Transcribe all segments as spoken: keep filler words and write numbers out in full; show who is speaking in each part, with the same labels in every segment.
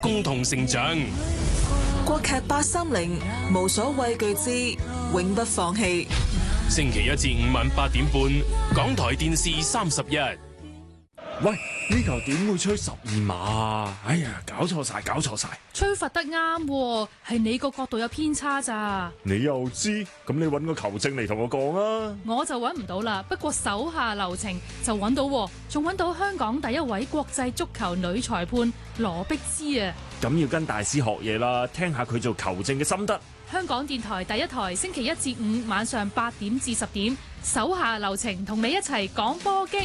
Speaker 1: 共同成長。
Speaker 2: 國劇八三零無所畏懼之永不放棄。
Speaker 1: 星期一至五晚八點半，港台電視三十一。
Speaker 3: 喂，呢球點會吹十二碼啊？哎呀，搞錯晒，搞錯晒！
Speaker 4: 吹罰得啱，係你個角度有偏差咋？
Speaker 3: 你又知？咁你揾個球證嚟同我講啊！
Speaker 4: 我就揾唔到啦，不過手下留情就揾到，仲揾到香港第一位國際足球女裁判羅碧芝啊！
Speaker 3: 咁要跟大師學嘢啦，聽下佢做球證嘅心得。
Speaker 4: 香港電台第一台星期一至五晚上八點至十點，手下留情同你一齊講波經。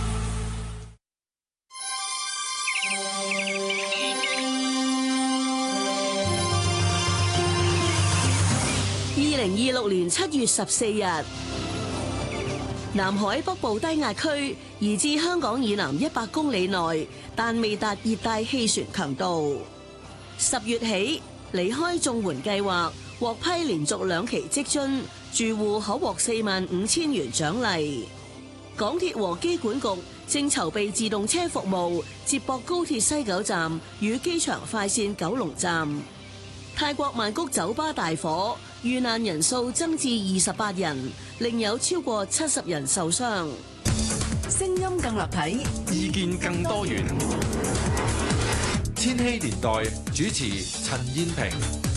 Speaker 5: 二零二六年七月十四日，南海北部低壓區移至香港以南一百公里內，但未達熱帶氣旋強度。十月起，離開綜援計劃獲批連續兩期積津，住戶可獲四萬五千元獎勵。港鐵和機管局正籌備自動車服務，接駁高鐵西九站與機場快線九龍站。泰國曼谷酒吧大火，遇難人數增至二十八人，另有超過七十人受傷。
Speaker 2: 聲音更立體，
Speaker 6: 意見更多元。千禧年代主持陳燕萍。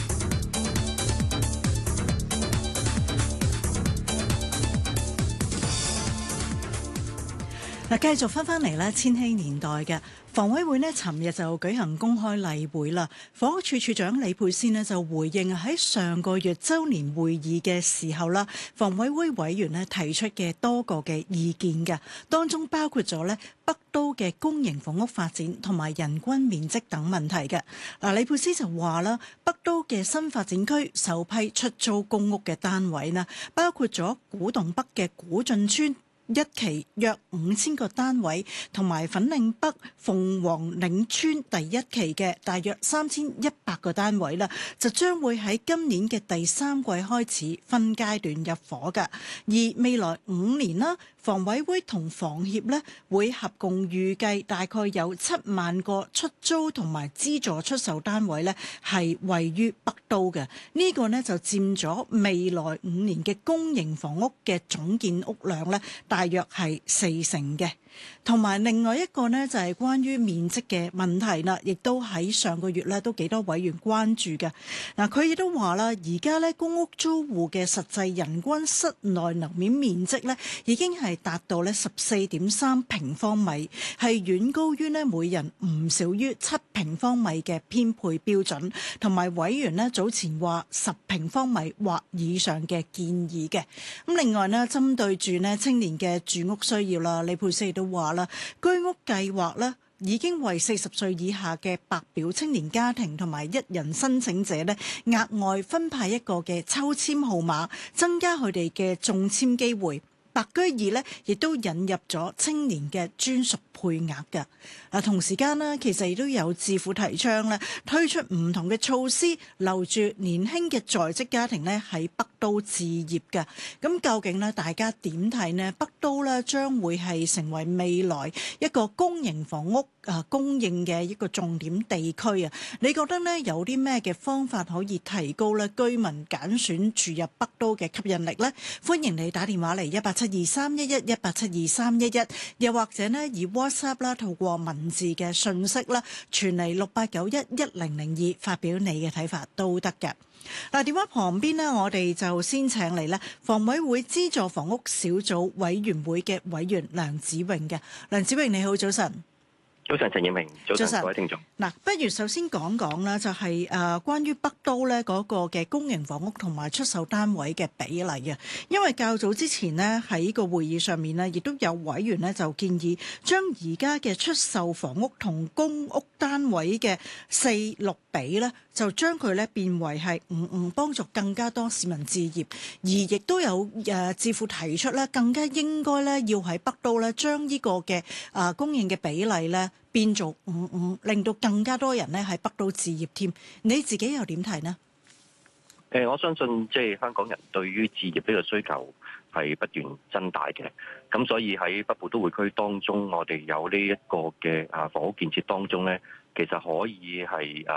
Speaker 7: 嗱，繼續翻翻嚟咧，千禧年代嘅房委會呢，尋日就舉行公開例會啦。房屋處處長李佩斯呢就回應喺上個月週年會議嘅時候啦，房委會委員呢提出嘅多個嘅意見嘅，當中包括咗呢北都嘅公營房屋發展同埋人均面積等問題嘅。嗱，李佩斯就話啦，北都嘅新發展區首批出租公屋嘅單位呢，包括咗古洞北嘅古晉村一期約五千個單位，同埋粉嶺北鳳凰嶺村第一期嘅大約三千一百個單位啦，就將會喺今年嘅第三季開始分階段入伙㗎。而未來五年啦，房委會同房協呢會合共預計大概有七萬個出租同埋資助出售單位呢係位於北都嘅。呢、這個呢就佔咗未來五年嘅公營房屋嘅總建屋量呢，大約係四成嘅。同埋另外一個呢，就係關於面積嘅問題啦，亦都喺上個月呢都幾多委員關注嘅。嗱，佢亦都話啦，而家呢公屋租戶嘅實際人均室內樓面面積呢已經係達到呢十四點三平方米，係遠高於呢每人唔少於七平方米嘅編配標準，同埋委員呢早前話十平方米或以上嘅建議嘅。咁另外呢，針對住呢青年嘅住屋需要啦，李佩斯亦都話啦，居屋計劃咧已經為四十歲以下嘅白表青年家庭同埋一人申請者咧額外分派一個嘅抽籤號碼，增加佢哋嘅中籤機會。白居二咧亦都引入咗青年嘅專屬配額嘅。嗱，同時間呢，其實亦都有智庫提倡咧推出唔同嘅措施，留住年輕嘅在職家庭咧喺北都置業嘅。咁究竟咧大家點睇呢？北都咧將會係成為未來一個公營房屋啊供應嘅一個重點地區啊？你覺得呢有啲咩嘅方法可以提高咧居民揀選住入北都嘅吸引力呢？歡迎你打電話嚟一八七二三一一一八七二三一一，又或者呢以 WhatsApp 啦透過文字嘅訊息啦傳嚟六八九一一零零二發表你嘅睇法都得嘅。嗱，電話旁邊呢，我哋就先請嚟呢房委會資助房屋小組委員會嘅委員梁子穎嘅。梁子穎你好，早晨。
Speaker 8: 早晨，陳燕明，早晨，
Speaker 7: 早晨
Speaker 8: 各位聽眾。
Speaker 7: 嗱，不如首先講講啦，就係誒關於北都咧嗰個嘅公營房屋同埋出售單位嘅比例嘅，因為較早之前呢，喺個會議上面呢，亦都有委員呢就建議將而家嘅出售房屋同公屋單位嘅四六比咧，就將佢咧變為係五五，幫助更加多市民置業，而亦都有誒智庫提出咧，更加應該咧要喺北都咧將呢個嘅誒供應嘅比例咧變做五五，令到更加多人咧喺北都置業添。你自己又點睇呢？
Speaker 8: 誒、呃，我相信即係香港人對於置業呢個需求係不斷增大嘅，咁所以喺北部都會區當中，我哋有呢一個嘅啊房屋建設當中咧，其實可以係啊